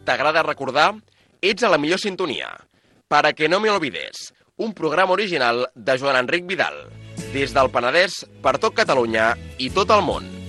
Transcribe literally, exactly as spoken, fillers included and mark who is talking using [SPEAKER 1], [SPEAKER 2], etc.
[SPEAKER 1] t'agrada recordar, ets a la millor sintonia. Para que no me olvides, un programa original de Joan Enric Vidal. Des del Penedès, per tot Catalunya i tot el món.